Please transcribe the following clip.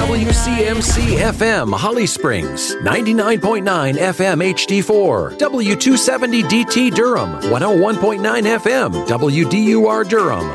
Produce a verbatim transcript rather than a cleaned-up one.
W C M C F M Holly Springs, ninety-nine point nine F M H D four, W two seventy D T Durham, one oh one point nine F M W D U R Durham,